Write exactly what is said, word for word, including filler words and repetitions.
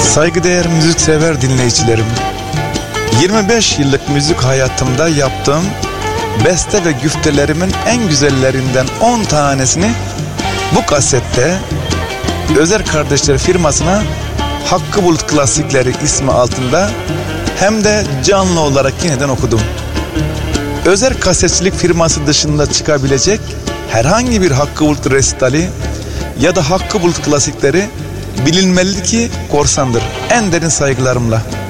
Saygıdeğer müziksever dinleyicilerim, yirmi beş yıllık müzik hayatımda yaptığım beste ve güftelerimin en güzellerinden on tanesini bu kasette Özer Kardeşler firmasına Hakkı Bulut Klasikleri ismi altında hem de canlı olarak yeniden okudum. Özer Kasetçilik firması dışında çıkabilecek herhangi bir Hakkı Bulut resitali ya da Hakkı Bulut klasikleri bilinmeli ki korsandır. En derin saygılarımla.